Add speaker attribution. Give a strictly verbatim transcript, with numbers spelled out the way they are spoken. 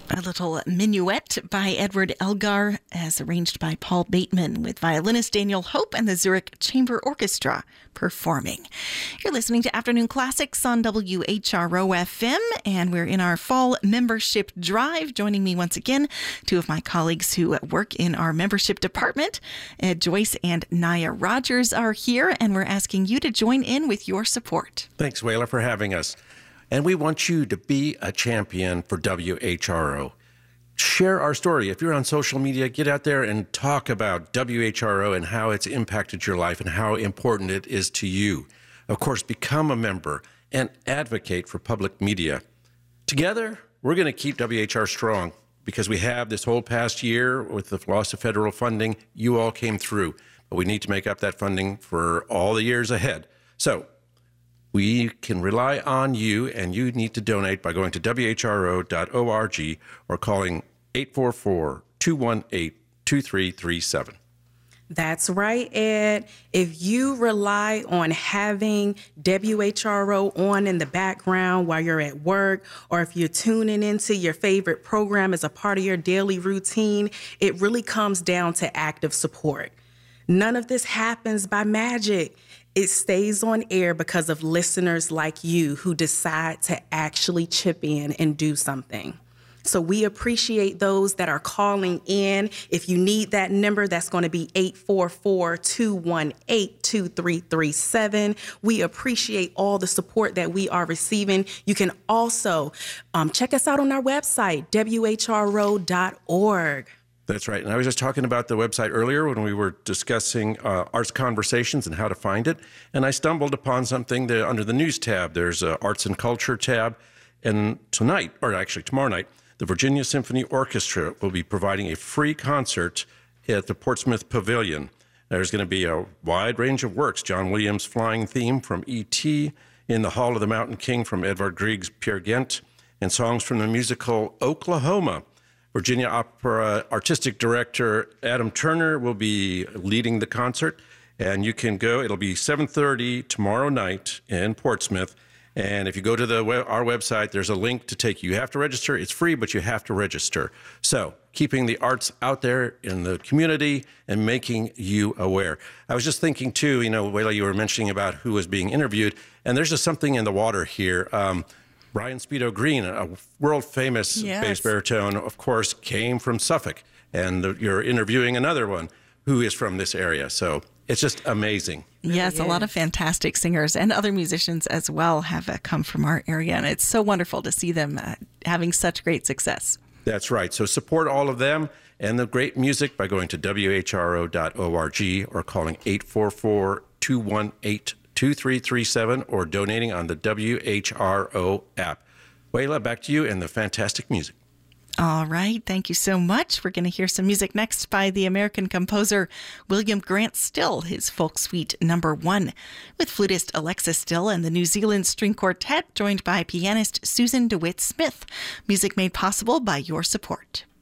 Speaker 1: A little minuet by Edward Elgar, as arranged by Paul Bateman, with violinist Daniel Hope and the Zurich Chamber Orchestra performing. You're listening to Afternoon Classics on W H R O F M, and we're in our fall membership drive. Joining me once again, two of my colleagues who work in our membership department, uh, Joyce and Naya Rogers, are here, and we're asking you to join in with your support.
Speaker 2: Thanks, Wayla, for having us. And we want you to be a champion for W H R O. Share our story. If you're on social media, get out there and talk about W H R O and how it's impacted your life and how important it is to you. Of course, become a member and advocate for public media. Together, we're going to keep W H R strong because we have this whole past year with the loss of federal funding. You all came through, but we need to make up that funding for all the years ahead. So, we can rely on you, and you need to donate by going to W H R O dot org or calling eight four four, two one eight, two three three seven.
Speaker 3: That's right, Ed. If you rely on having W H R O on in the background while you're at work, or if you're tuning into your favorite program as a part of your daily routine, it really comes down to active support. None of this happens by magic. It stays on air because of listeners like you who decide to actually chip in and do something. So we appreciate those that are calling in. If you need that number, that's going to be eight four four, two one eight, two three three seven. We appreciate all the support that we are receiving. You can also um, check us out on our website, W H R O dot org.
Speaker 2: That's right. And I was just talking about the website earlier when we were discussing uh, Arts Conversations and how to find it. And I stumbled upon something that under the news tab. There's an Arts and Culture tab. And tonight, or actually tomorrow night, the Virginia Symphony Orchestra will be providing a free concert at the Portsmouth Pavilion. There's going to be a wide range of works. John Williams' Flying Theme from E T, In the Hall of the Mountain King from Edvard Grieg's Peer Gynt, and songs from the musical Oklahoma. Virginia Opera Artistic Director Adam Turner will be leading the concert, and you can go. It'll be seven thirty tomorrow night in Portsmouth, and if you go to the web, our website, there's a link to take you. You have to register. It's free, but you have to register. So keeping the arts out there in the community and making you aware. I was just thinking, too, you know, Wayla, you were mentioning about who was being interviewed, and there's just something in the water here. Um, Brian Speedo Green, a world-famous
Speaker 1: yes.
Speaker 2: bass baritone, of course, came from Suffolk. And you're interviewing another one who is from this area. So it's just amazing.
Speaker 1: Yes, a lot of fantastic singers and other musicians as well have uh, come from our area. And it's so wonderful to see them uh, having such great success.
Speaker 2: That's right. So support all of them and the great music by going to W H R O dot org or calling eight four four, two one eight, two three three seven or donating on the W H R O app. Wayla, back to you and the fantastic music.
Speaker 1: All right. Thank you so much. We're going to hear some music next by the American composer William Grant Still, his folk suite number one, with flutist Alexa Still and the New Zealand String Quartet, joined by pianist Susan DeWitt Smith. Music made possible by your support.